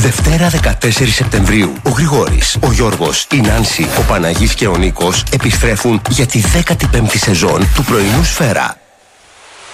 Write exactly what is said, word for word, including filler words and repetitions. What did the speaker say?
Δευτέρα δεκατέσσερις Σεπτεμβρίου. Ο Γρηγόρης, ο Γιώργος, η Νάνση, ο Παναγής και ο Νίκος επιστρέφουν για τη δέκατη πέμπτη σεζόν του πρωινού Σφαίρα.